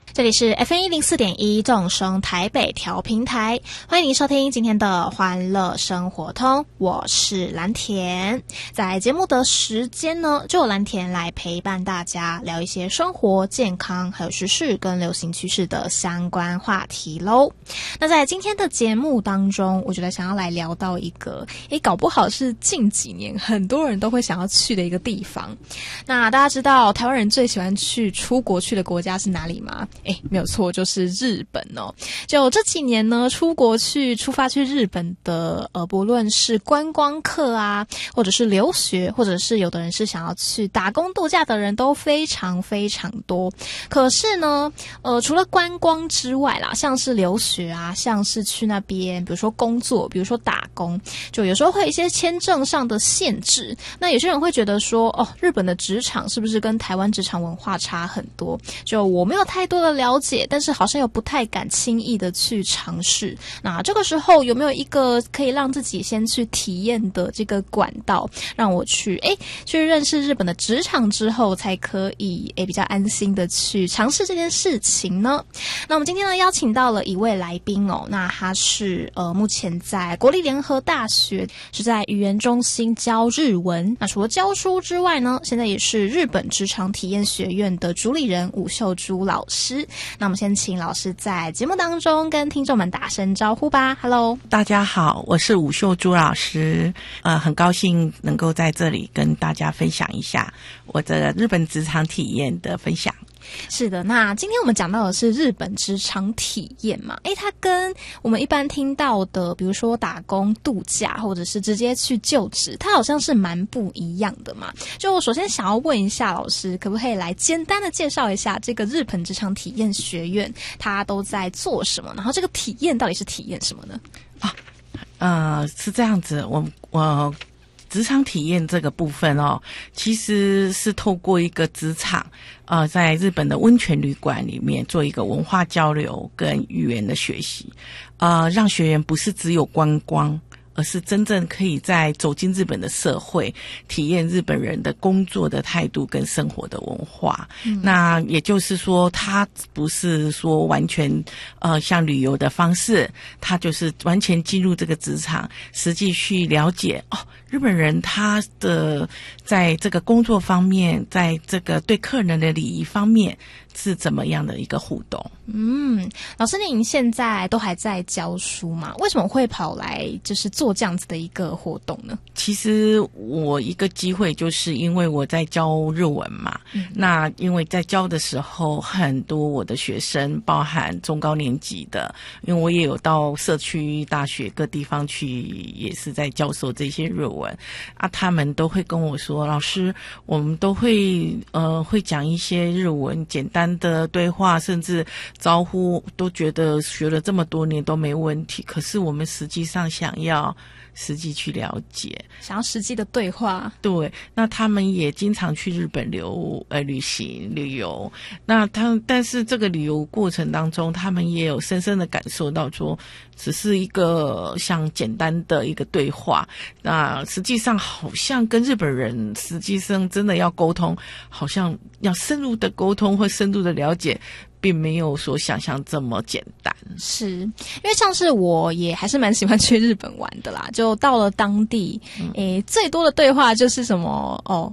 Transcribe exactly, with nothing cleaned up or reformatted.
这里是 F M 一零四点一 众生台北调频台，欢迎您收听今天的欢乐生活通，我是蓝田。在节目的时间呢，就由蓝田来陪伴大家聊一些生活、健康还有时事跟流行趋势的相关话题咯。那在今天的节目当中，我觉得想要来聊到一个诶搞不好是近几年很多人都会想要去的一个地方。那大家知道台湾人最喜欢去出国去的国家是哪里吗？诶，没有错，就是日本哦。就这几年呢，出国去出发去日本的，呃，不论是观光客啊，或者是留学，或者是有的人是想要去打工度假的人都非常非常多。可是呢，呃，除了观光之外啦，像是留学啊，像是去那边，比如说工作，比如说打工，就有时候会有一些签证上的限制。那有些人会觉得说，哦，日本的职场是不是跟台湾职场文化差很多？就我没有太多的了解，但是好像又不太敢轻易的去尝试。那这个时候有没有一个可以让自己先去体验的这个管道，让我去诶去认识日本的职场之后，才可以诶比较安心的去尝试这件事情呢？那我们今天呢邀请到了一位来宾哦，那他是呃目前在国立联合大学是在语言中心教日文。那除了教书之外呢，现在也是日本职场体验学院的主理人武秀珠老师。那我们先请老师在节目当中跟听众们打声招呼吧。 Hello， 大家好，我是武秀珠老师，呃，很高兴能够在这里跟大家分享一下我的日本职场体验的分享。 是的，那今天我们讲到的是日本职场体验嘛，诶，它跟我们一般听到的比如说打工度假或者是直接去就职，它好像是蛮不一样的嘛。就我首先想要问一下老师，可不可以来简单的介绍一下这个日本职场体验学院它都在做什么，然后这个体验到底是体验什么呢？ 啊，呃，是这样子，我我职场体验这个部分哦，其实是透过一个职场，呃，在日本的温泉旅馆里面做一个文化交流跟语言的学习，呃，让学员不是只有观光，而是真正可以在走进日本的社会，体验日本人的工作的态度跟生活的文化。嗯、那也就是说，它不是说完全呃像旅游的方式，它就是完全进入这个职场，实际去了解哦，日本人他的在这个工作方面，在这个对客人的礼仪方面是怎么样的一个互动。 嗯，老师您现在都还在教书吗？为什么会跑来就是做这样子的一个活动呢？ 其实我一个机会就是因为我在教日文嘛、嗯、那因为在教的时候很多我的学生包含中高年级的，因为我也有到社区大学各地方去，也是在教授这些日文啊，他们都会跟我说，老师我们都会呃会讲一些日文简单的对话，甚至招呼，都觉得学了这么多年都没问题，可是我们实际上想要实际去了解， 想要实际的对话。 对，那他们也经常去日本留呃旅行旅游，那他但是这个旅游过程当中，他们也有深深的感受到说，只是一个像简单的一个对话，那实际上好像跟日本人实际上真的要沟通，好像要深入的沟通或深入的了解，并没有所想象这么简单。 是因为像是我也还是蛮喜欢去日本玩的啦，就到了当地、嗯、诶最多的对话就是什么哦，